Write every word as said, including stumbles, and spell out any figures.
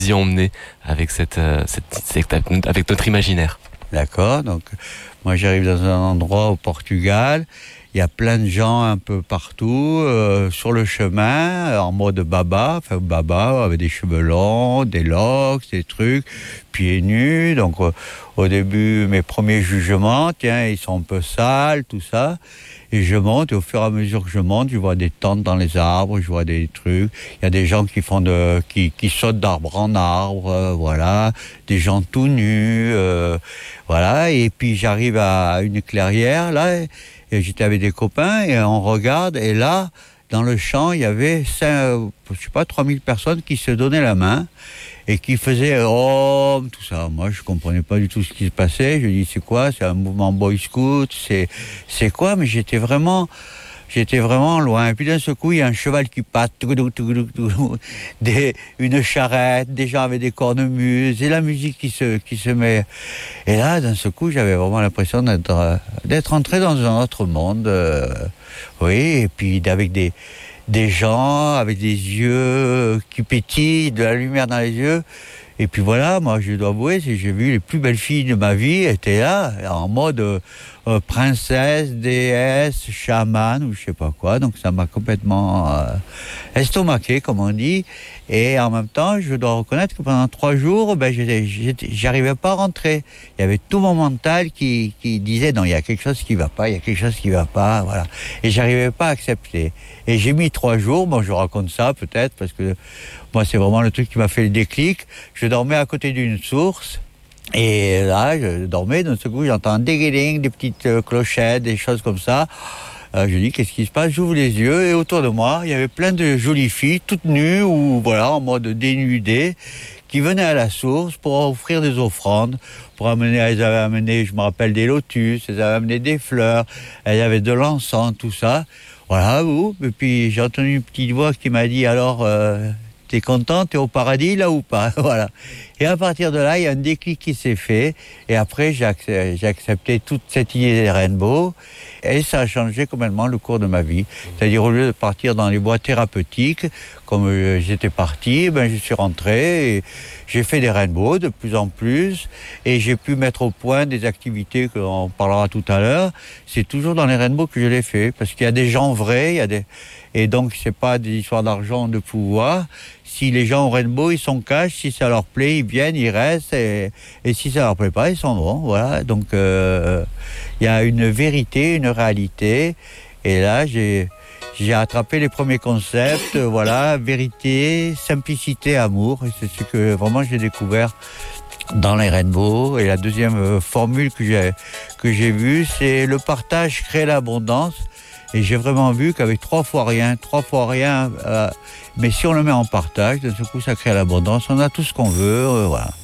y emmener avec cette, euh, cette, cette, avec notre imaginaire. D'accord, donc moi j'arrive dans un endroit au Portugal, il y a plein de gens un peu partout, euh, sur le chemin, en mode baba, enfin baba, avec des cheveux longs, des locks, des trucs, pieds nus, donc euh, au début mes premiers jugements, tiens, ils sont un peu sales, tout ça, et je monte, et au fur et à mesure que je monte, je vois des tentes dans les arbres, je vois des trucs, il y a des gens qui font de, qui, qui sautent d'arbre en arbre, euh, voilà, des gens tout nus, euh, voilà, et puis j'arrive à une clairière, là, et, et j'étais avec des copains, et on regarde, et là, dans le champ, il y avait, cinq, je sais pas, trois mille personnes qui se donnaient la main, et qui faisaient oh, tout ça. Moi, je comprenais pas du tout ce qui se passait. Je dis, c'est quoi? C'est un mouvement Boy Scout? C'est, c'est quoi? Mais j'étais vraiment... J'étais vraiment loin. Et puis d'un seul coup, il y a un cheval qui patte, des, une charrette, des gens avec des cornemuses, et la musique qui se, qui se met. Et là, d'un seul coup, j'avais vraiment l'impression d'être, d'être entré dans un autre monde. Euh, oui, et puis avec des, des gens avec des yeux qui pétillent, de la lumière dans les yeux. Et puis voilà, moi je dois avouer, si j'ai vu les plus belles filles de ma vie étaient là, en mode euh, euh, princesse, déesse, chamane ou je sais pas quoi. Donc ça m'a complètement euh, estomaqué, comme on dit. Et en même temps, je dois reconnaître que pendant trois jours, ben, j'étais, j'étais, j'arrivais pas à rentrer. Il y avait tout mon mental qui, qui disait non, il y a quelque chose qui va pas, il y a quelque chose qui va pas, voilà. Et j'arrivais pas à accepter. Et j'ai mis trois jours, bon, je raconte ça peut-être parce que moi, c'est vraiment le truc qui m'a fait le déclic. Je dormais à côté d'une source. Et là, je dormais, d'un seul coup, j'entends un déguiling, des petites euh, clochettes, des choses comme ça. Euh, je dis, qu'est-ce qui se passe? J'ouvre les yeux et autour de moi, il y avait plein de jolies filles, toutes nues ou voilà, en mode dénudé, qui venaient à la source pour offrir des offrandes, pour amener, elles avaient amené, je me rappelle, des lotus, elles avaient amené des fleurs, elles avaient de l'encens, tout ça. Voilà, ou, et puis j'ai entendu une petite voix qui m'a dit, alors... Euh, t'es content, t'es au paradis là ou pas? Voilà. Et à partir de là, il y a un déclic qui s'est fait. Et après, j'ai accepté, j'ai accepté toute cette idée des rainbows. Et ça a changé complètement le cours de ma vie. C'est-à-dire, au lieu de partir dans les bois thérapeutiques, comme j'étais parti, ben, je suis rentré et j'ai fait des rainbows de plus en plus. Et j'ai pu mettre au point des activités qu'on parlera tout à l'heure. C'est toujours dans les rainbows que je l'ai fait. Parce qu'il y a des gens vrais, il y a des... Et donc, c'est pas des histoires d'argent, de pouvoir. Si les gens au Rainbow, ils sont cash, si ça leur plaît, ils viennent, ils restent, et, et si ça leur plaît pas, ils s'en vont, voilà. Donc, il euh, y a une vérité, une réalité, et là, j'ai, j'ai attrapé les premiers concepts, euh, voilà, vérité, simplicité, amour, et c'est ce que vraiment j'ai découvert dans les Rainbows. Et la deuxième euh, formule que j'ai, que j'ai vue, c'est le partage crée l'abondance. Et j'ai vraiment vu qu'avec trois fois rien, trois fois rien, euh, mais si on le met en partage, d'un seul coup, ça crée l'abondance. On a tout ce qu'on veut, euh, voilà.